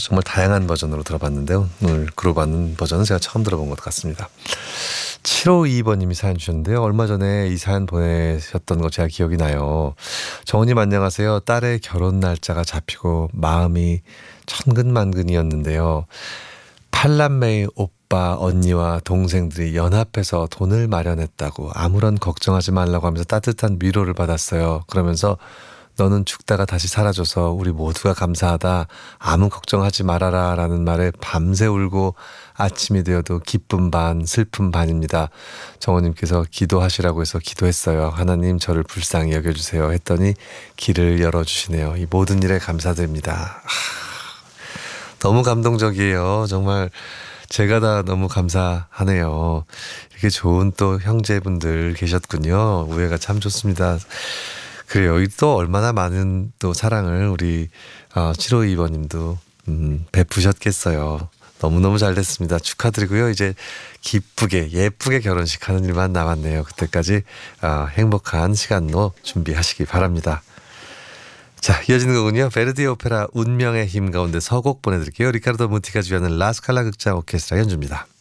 정말 다양한 버전으로 들어봤는데요. 오늘 그룹하는 버전은 제가 처음 들어본 것 같습니다. 7522번님이 사연 주셨는데요. 얼마 전에 이 사연 보내셨던 거 제가 기억이 나요. 정원님 안녕하세요. 딸의 결혼 날짜가 잡히고 마음이 천근만근이었는데요. 팔남매의 오빠, 언니와 동생들이 연합해서 돈을 마련했다고 아무런 걱정하지 말라고 하면서 따뜻한 위로를 받았어요. 그러면서 너는 죽다가 다시 살아줘서 우리 모두가 감사하다. 아무 걱정하지 말아라 라는 말에 밤새 울고 아침이 되어도 기쁨 반 슬픔 반입니다. 정호님께서 기도하시라고 해서 기도했어요. 하나님 저를 불쌍히 여겨주세요 했더니 길을 열어주시네요. 이 모든 일에 감사드립니다. 너무 감동적이에요. 정말 제가 다 너무 감사하네요. 이렇게 좋은 또 형제분들 계셨군요. 우애가 참 좋습니다. 그래요. 또 얼마나 많은 또 사랑을 우리 752번님도 베푸셨겠어요. 너무너무 잘 됐습니다. 축하드리고요. 이제 기쁘게 예쁘게 결혼식 하는 일만 남았네요. 그때까지 행복한 시간로 준비하시기 바랍니다. 자, 이어지는 곡은요. 베르디 오페라 운명의 힘 가운데 서곡 보내드릴게요. 리카르도 무티가 주연은 라스칼라 극장 오케스트라 연주입니다.